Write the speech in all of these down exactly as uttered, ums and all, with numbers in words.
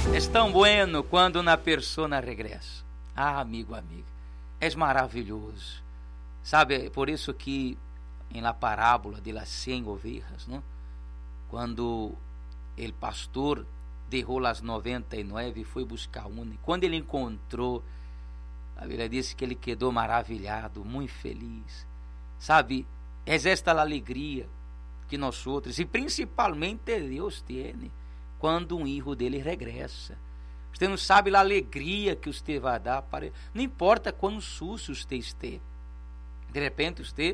É tão bueno quando uma pessoa regressa. Ah, amigo, amiga, é maravilhoso. Sabe, por isso que em la parábola de las cien ovejas, não? Quando o pastor derrou as noventa e nove e foi buscar uma, e quando ele encontrou, a Bíblia diz que ele quedou maravilhado, muito feliz. Sabe, é esta a alegria que nós outros, e principalmente Deus tem, quando um filho dele regressa. Você não sabe a alegria que você vai dar para ele. Não importa quão sujo você esteja. De repente você,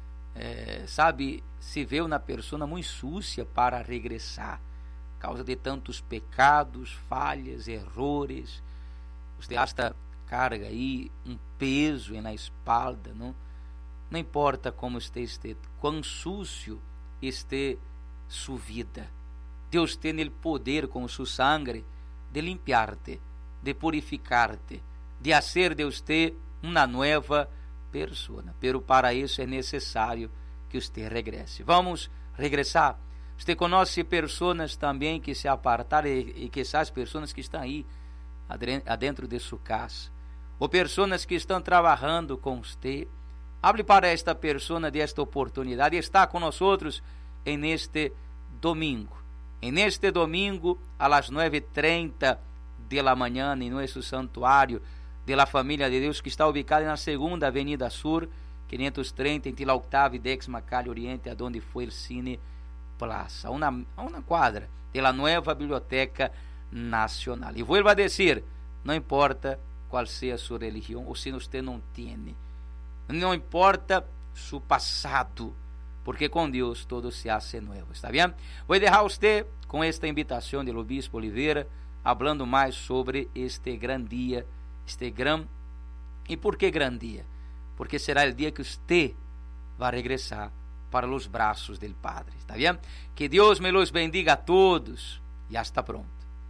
é, sabe, se vê uma pessoa muito sucia para regressar, causa de tantos pecados, falhas, errores. Você hasta carga aí um peso na espalda, não? Não importa como você esteja, quão sucio esteja sua vida. Deus tem o poder com sua sangue de limpiar-te, de purificar-te, de fazer de você uma nova pessoa. Pero para isso é necessário que você regresse. Vamos regressar. Você conhece pessoas também que se apartaram e, e que essas pessoas que estão aí adentro de sua casa, ou pessoas que estão trabalhando com você. Hable para esta pessoa desta oportunidade. Está com nós outros em este domingo. En este domingo, a las nueve y treinta de la mañana, en nuestro santuario de la Familia de Deus, que está ubicado en la segunda Avenida Sur, quinhentos trinta, entre la Octava y Décima Calle Oriente, a donde fue el Cine Plaza, a una, a una cuadra de la nueva Biblioteca Nacional. Y vuelvo a decir, no importa cuál sea su religión, o si usted no tiene, no importa su pasado, porque com Deus todo se hace nuevo, está bem? Vou deixar você com esta invitação do Obispo Oliveira, falando mais sobre este grande dia, este gran... E por que grande dia? Porque será o dia que você vai regressar para os braços do Padre, está bem? Que Deus me los bendiga a todos e hasta pronto.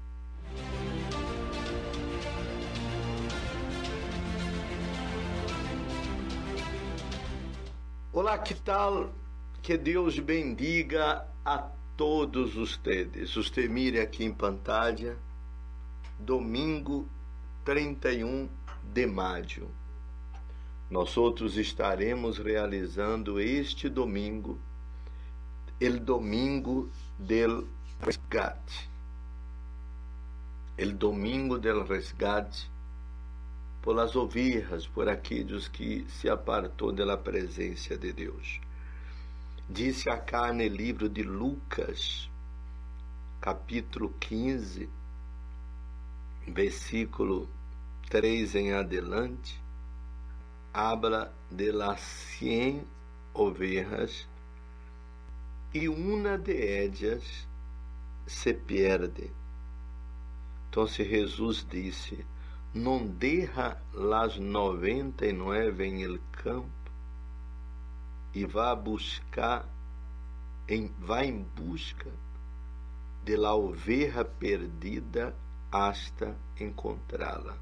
Olá, que tal? Que Deus bendiga a todos vocês. Você mire aqui em pantalla, domingo trinta e um de maio. Nós outros estaremos realizando este domingo, el domingo del resgate. El domingo del resgate por las ovelhas, por aqueles que se apartou da presença de Deus. Disse acá no livro de Lucas, capítulo quinze, versículo três em adelante, habla de las cien ovejas e uma de ellas se perde. Então Jesus disse: não deja las noventa e nove em el campo e vá buscar, em, vá em busca de la oveja perdida hasta encontrá-la.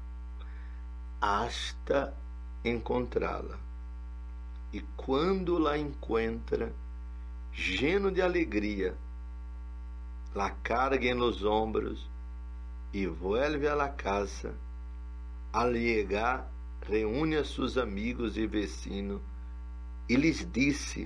Hasta encontrá-la. E quando la encuentra, lleno de alegria, la carga en los hombros e vuelve a la casa. Al llegar, reúne a seus amigos e vecinos e lhes disse: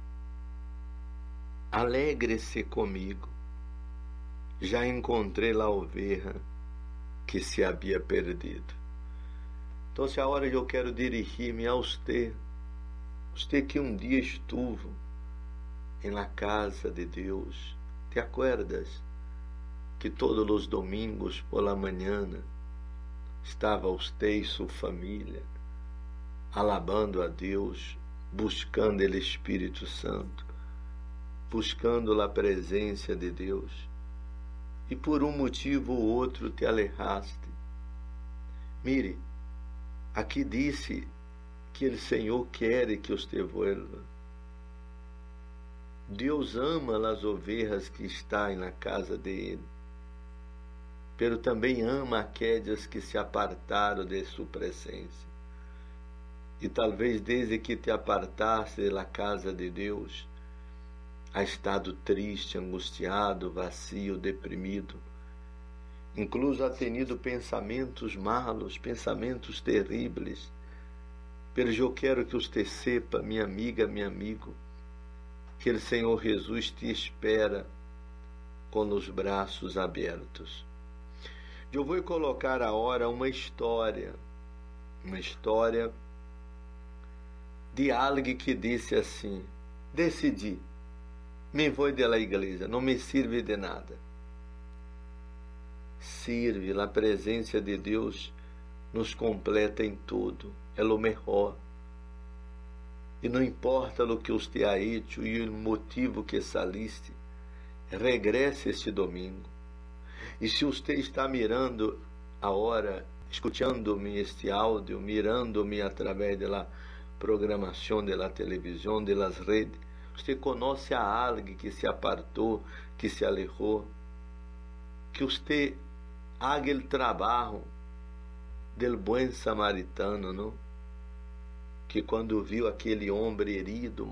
alegre-se comigo, já encontrei a ovelha que se havia perdido. Então, se a hora que eu quero dirigir-me a você, você que um dia estuvo em la casa de Deus, te acuerdas que todos os domingos por la mañana estava você e sua família alabando a Deus, buscando o Espírito Santo, buscando a presença de Deus, e por um motivo ou outro te alejaste. Mire, aqui disse que o Senhor quer que você vuelva. Deus ama as ovelhas que estão na casa dele, pero também ama aquelas que se apartaram de sua presença. E talvez desde que te apartaste da casa de Deus, ha estado triste, angustiado, vazio, deprimido. incluso ha tenido pensamentos malos, pensamentos terríveis. Pero eu quero que você sepa, minha amiga, meu amigo, que o Senhor Jesus te espera com os braços abertos. Eu vou colocar agora uma história, uma história de alguém que disse assim: decidi, me vou de la igreja, não me sirve de nada. Sirve, a presença de Deus nos completa em tudo, é o melhor. E não importa o que você ha hecho e o motivo que saliste, regresse este domingo. E se você está mirando agora, escutando-me este áudio, mirando-me através da programação da televisão, das redes, você conhece a alguém que se apartou, que se alejou, que você haga o trabalho del buen samaritano, não? Que quando viu aquele homem herido,